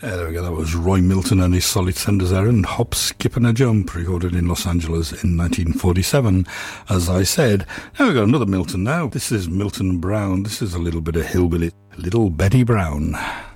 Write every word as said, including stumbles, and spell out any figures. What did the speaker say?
Yeah, there we go. That was Roy Milton and his Solid Senders there, and Hop, Skip and a Jump, recorded in Los Angeles in nineteen forty-seven, as I said. Now we've got another Milton now. This is Milton Brown. This is a little bit of hillbilly. Little Betty Brown.